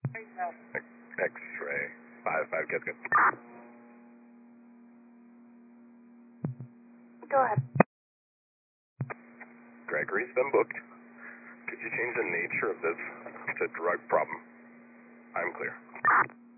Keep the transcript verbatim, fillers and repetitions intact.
X-ray. Five, five, get good. Go ahead. Gregory's been booked. Could you change the nature of this to drug problem? I'm clear.